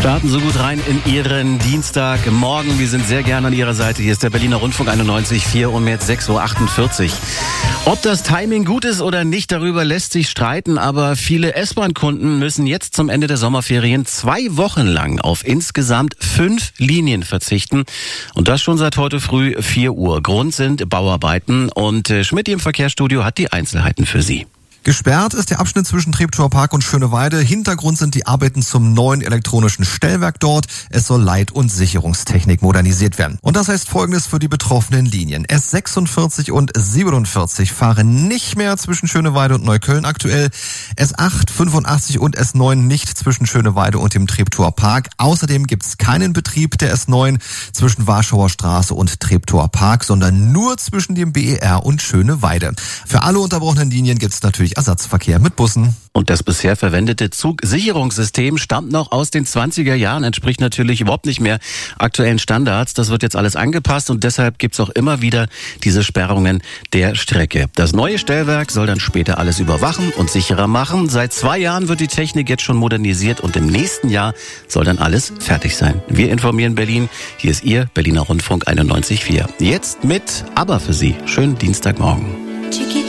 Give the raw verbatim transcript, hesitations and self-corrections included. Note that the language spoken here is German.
Starten so gut rein in Ihren Dienstagmorgen. Wir sind sehr gerne an Ihrer Seite. Hier ist der Berliner Rundfunk einundneunzig Komma vier um jetzt sechs Uhr achtundvierzig. Ob das Timing gut ist oder nicht, darüber lässt sich streiten. Aber viele S-Bahn-Kunden müssen jetzt zum Ende der Sommerferien zwei Wochen lang auf insgesamt fünf Linien verzichten. Und das schon seit heute früh vier Uhr. Grund sind Bauarbeiten. Und Schmidt im Verkehrsstudio hat die Einzelheiten für Sie. Gesperrt ist der Abschnitt zwischen Treptower Park und Schöneweide. Hintergrund sind die Arbeiten zum neuen elektronischen Stellwerk dort. Es soll Leit- und Sicherungstechnik modernisiert werden. Und das heißt Folgendes für die betroffenen Linien. S sechsundvierzig und siebenundvierzig fahren nicht mehr zwischen Schöneweide und Neukölln aktuell. S acht, fünfundachtzig und S neun nicht zwischen Schöneweide und dem Treptower Park. Außerdem gibt es keinen Betrieb der S neun zwischen Warschauer Straße und Treptower Park, sondern nur zwischen dem B E R und Schöneweide. Für alle unterbrochenen Linien gibt es natürlich Ersatzverkehr mit Bussen. Und das bisher verwendete Zugsicherungssystem stammt noch aus den zwanziger Jahren, entspricht natürlich überhaupt nicht mehr aktuellen Standards. Das wird jetzt alles angepasst und deshalb gibt's auch immer wieder diese Sperrungen der Strecke. Das neue Stellwerk soll dann später alles überwachen und sicherer machen. Seit zwei Jahren wird die Technik jetzt schon modernisiert und im nächsten Jahr soll dann alles fertig sein. Wir informieren Berlin. Hier ist Ihr Berliner Rundfunk einundneunzig Komma vier. Jetzt mit ABBA für Sie. Schönen Dienstagmorgen.